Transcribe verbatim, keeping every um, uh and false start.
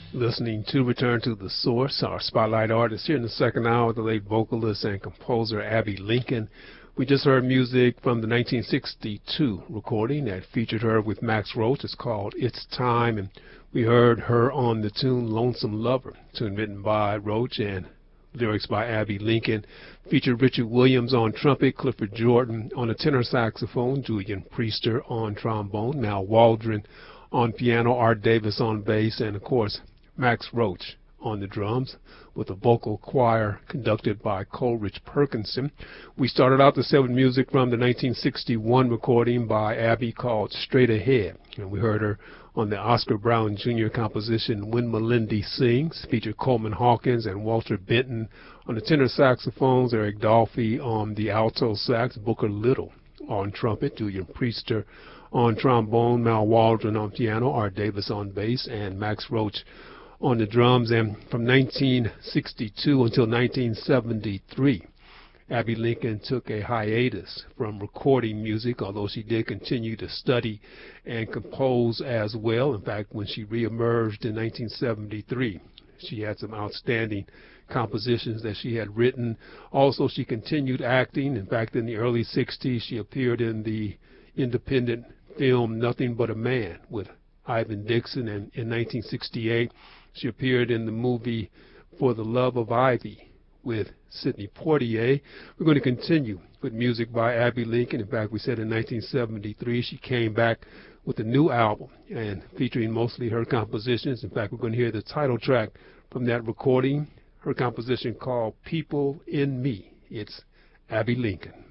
Listening to Return to the Source, our spotlight artist here in the second hour, the late vocalist and composer Abbey Lincoln. We just heard music from the nineteen sixty-two recording that featured her with Max Roach. It's called It's Time, and we heard her on the tune Lonesome Lover, tune written by Roach and lyrics by Abbey Lincoln. Featured Richard Williams on trumpet, Clifford Jordan on the tenor saxophone, Julian Priester on trombone, Mal Waldron on piano, Art Davis on bass, and of course Max Roach on the drums, with a vocal choir conducted by Coleridge Perkinson. We started out the set with music from the nineteen sixty-one recording by Abbey called Straight Ahead, and we heard her on the Oscar Brown Junior composition When Melindy Sings. Featured Coleman Hawkins and Walter Benton on the tenor saxophones, Eric Dolphy on the alto sax, Booker Little on trumpet, Julian Priester on trombone, Mal Waldron on piano, Art Davis on bass, and Max Roach on the drums. And from nineteen sixty-two until nineteen seventy-three, Abbey Lincoln took a hiatus from recording music, although she did continue to study and compose as well. In fact, when she reemerged in nineteen seventy-three, she had some outstanding compositions that she had written. Also, she continued acting. In fact, in the early sixties, she appeared in the independent film Nothing But a Man with Ivan Dixon, and in nineteen sixty-eight, she appeared in the movie For the Love of Ivy with Sidney Poitier. We're going to continue with music by Abbey Lincoln. In fact, we said in nineteen seventy-three she came back with a new album and featuring mostly her compositions. In fact, we're going to hear the title track from that recording, her composition called People in Me. It's Abbey Lincoln.